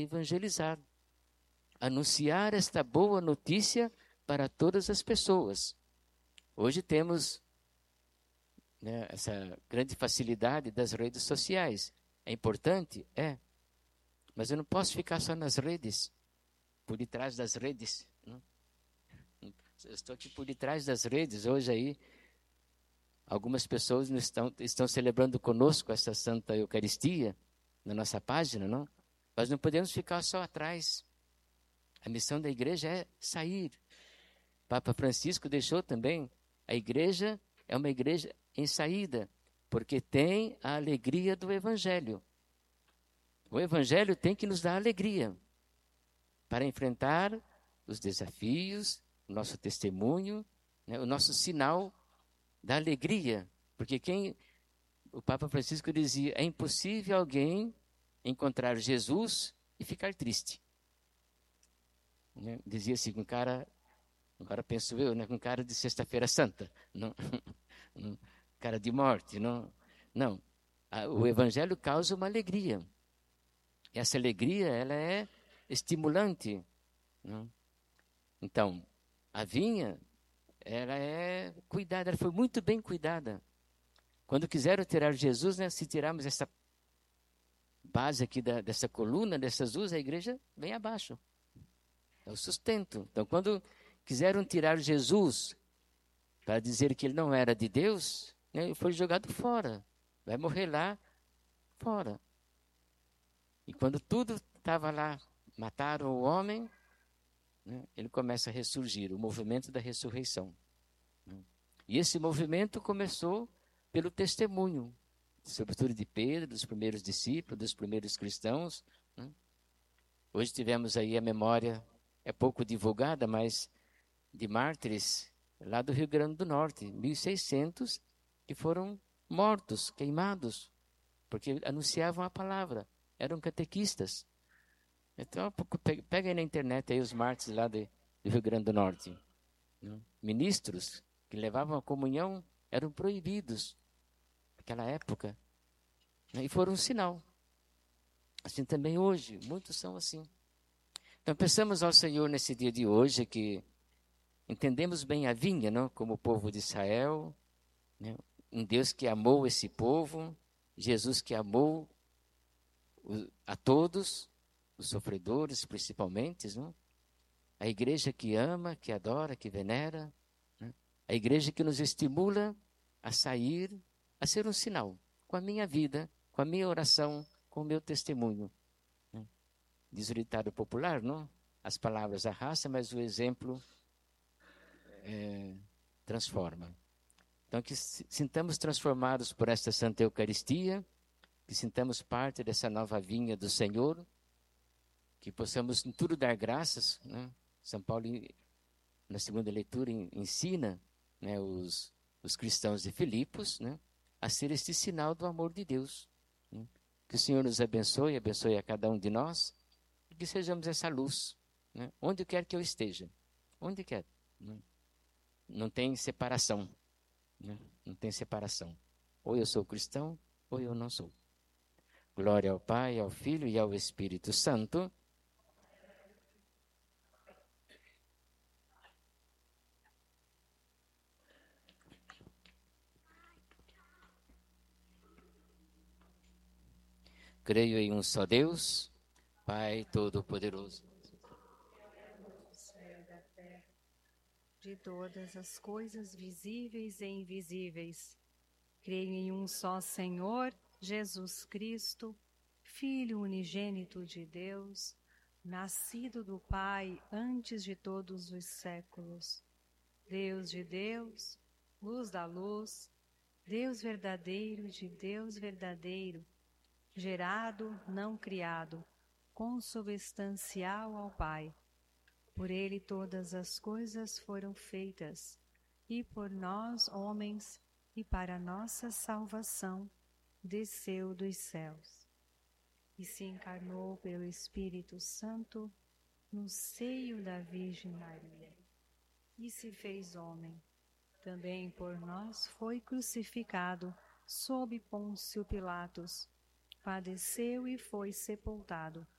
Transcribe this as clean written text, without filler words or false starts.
evangelizar, anunciar esta boa notícia para todas as pessoas. Hoje temos, né, essa grande facilidade das redes sociais. É importante? É. Mas eu não posso ficar só nas redes, por detrás das redes. Não? Eu estou aqui por detrás das redes. Hoje aí, algumas pessoas estão celebrando conosco essa Santa Eucaristia na nossa página, não? Mas não podemos ficar só atrás. A missão da igreja é sair. Papa Francisco deixou também, a igreja é uma igreja em saída, porque tem a alegria do Evangelho. O Evangelho tem que nos dar alegria para enfrentar os desafios, o nosso testemunho, né, o nosso sinal da alegria. Porque o Papa Francisco dizia, é impossível alguém encontrar Jesus e ficar triste. Né? Dizia assim, um cara, agora penso eu, né, um cara de Sexta-feira Santa, não, um cara de morte. Não. O Evangelho causa uma alegria. E essa alegria, ela é estimulante. Não? Então, a vinha, ela é cuidada, ela foi muito bem cuidada. Quando quiseram tirar Jesus, né, se tirarmos essa base aqui dessa coluna, dessas duas, a igreja vem abaixo. É o sustento. Então, quando quiseram tirar Jesus para dizer que ele não era de Deus, né, ele foi jogado fora. Vai morrer lá fora. E quando tudo estava lá, mataram o homem, né, ele começa a ressurgir, o movimento da ressurreição. Né? E esse movimento começou pelo testemunho, sobretudo de Pedro, dos primeiros discípulos, dos primeiros cristãos. Né? Hoje tivemos aí a memória, é pouco divulgada, mas de mártires lá do Rio Grande do Norte, 1.600 que foram mortos, queimados, porque anunciavam a palavra, eram catequistas. Então, pega aí na internet aí os mártires lá do Rio Grande do Norte. Né? Ministros que levavam a comunhão eram proibidos naquela época. Né? E foram um sinal. Assim também hoje, muitos são assim. Então, pensamos ao Senhor nesse dia de hoje que entendemos bem a vinha, não? Como o povo de Israel, né? Um Deus que amou esse povo, Jesus que amou a todos, os sofredores principalmente, não? A igreja que ama, que adora, que venera, né? A igreja que nos estimula a sair, a ser um sinal, com a minha vida, com a minha oração, com o meu testemunho. Né? Diz o ditado popular, não? As palavras arrastam, mas o exemplo transforma. Então, que sintamos transformados por esta Santa Eucaristia, que sintamos parte dessa nova vinha do Senhor, que possamos em tudo dar graças. Né? São Paulo, na segunda leitura, ensina, né, os cristãos de Filipos, né, a ser este sinal do amor de Deus. Né? Que o Senhor nos abençoe a cada um de nós, e que sejamos essa luz, né, onde quer que eu esteja, onde quer. Né? Não tem separação. Né? Não tem separação. Ou eu sou cristão, ou eu não sou. Glória ao Pai, ao Filho e ao Espírito Santo. Creio em um só Deus, Pai Todo-Poderoso. De todas as coisas visíveis e invisíveis. Creio em um só Senhor, Jesus Cristo, Filho unigênito de Deus, nascido do Pai antes de todos os séculos. Deus de Deus, luz da luz, Deus verdadeiro de Deus verdadeiro, gerado, não criado, consubstancial ao Pai. Por ele todas as coisas foram feitas, e por nós, homens, e para nossa salvação, desceu dos céus. E se encarnou pelo Espírito Santo no seio da Virgem Maria. E se fez homem. Também por nós foi crucificado sob Pôncio Pilatos. Padeceu e foi sepultado.